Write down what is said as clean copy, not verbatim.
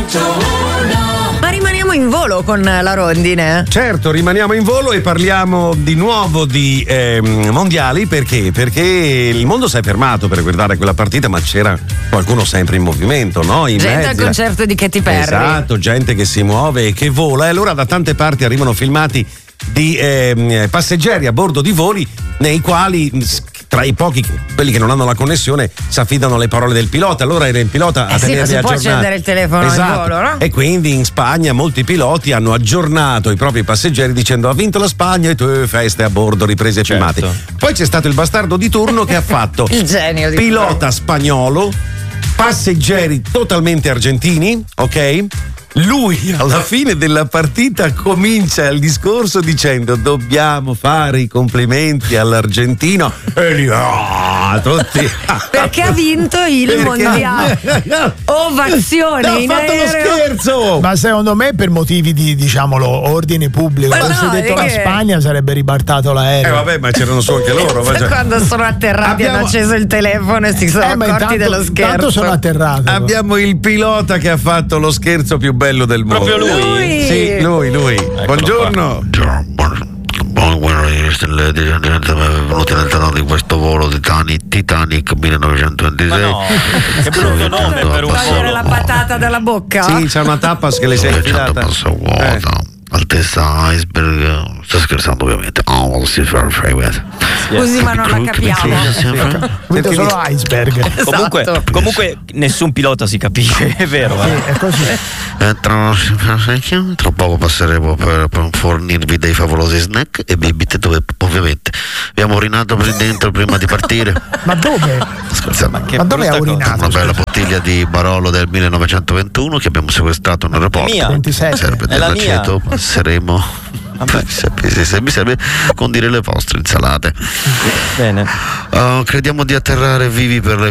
Ma rimaniamo in volo con la rondine? Certo, rimaniamo in volo e parliamo di nuovo di mondiali. Perché? Perché il mondo si è fermato per guardare quella partita, ma c'era qualcuno sempre in movimento, no? Gente al concerto di Katy Perry. Esatto, gente che si muove e che vola. E allora da tante parti arrivano filmati di passeggeri a bordo di voli nei quali, tra i pochi, quelli che non hanno la connessione, si affidano alle parole del pilota. Allora era il pilota a tenerli si può aggiornati. accendere il telefono in volo, no? E quindi in Spagna molti piloti hanno aggiornato i propri passeggeri dicendo: ha vinto la Spagna e tu feste a bordo, riprese e filmati. Poi c'è stato il bastardo di turno che ha fatto il genio di pilota spagnolo, passeggeri totalmente argentini, ok? Lui alla fine della partita comincia il discorso dicendo: dobbiamo fare i complimenti all'argentino, e lì tutti perché ha vinto il mondiale. Ovazione ha in fatto aereo. lo scherzo. Ma secondo me per motivi di, diciamolo, ordine pubblico. Ma Se no, detto la perché? Spagna sarebbe ribaltato l'aereo. Vabbè, ma c'erano su anche loro. Quando sono atterrati hanno acceso il telefono e si sono ma accorti dello scherzo. Tanto sono atterrato. Abbiamo il pilota che ha fatto lo scherzo più bello del mondo. Proprio lui? Sì, lui. Buongiorno. Benvenuti all'interno di questo volo Titanic 1926. Ma no, che brutto nome per un Togliere volo. la patata dalla bocca. Sì, c'è una tappa che le sei infilata. Altezza iceberg. Sto scherzando ovviamente. Scusi, ma non la capiamo. Vedo solo iceberg. Esatto. Comunque nessun pilota si capisce, è vero. È così. Tra poco passeremo per fornirvi dei favolosi snack e bibite dove ovviamente abbiamo urinato dentro prima di partire. Ma dove? Scherzando. Ma dove ha urinato? Una bella bottiglia di Barolo del 1921 che abbiamo sequestrato in aeroporto. Mia. 27. Serve È la dell'aceto, passeremo. Se mi serve condire le vostre insalate. Bene. Crediamo di atterrare vivi per le